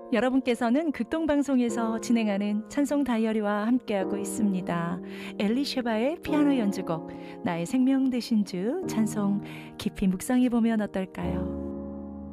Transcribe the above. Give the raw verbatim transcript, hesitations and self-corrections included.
여러분께서는 극동방송에서 진행하는 찬송 다이어리와 함께하고 있습니다. 엘리쉐바의 피아노 연주곡 나의 생명 되신 주 찬송 깊이 묵상해 보면 어떨까요?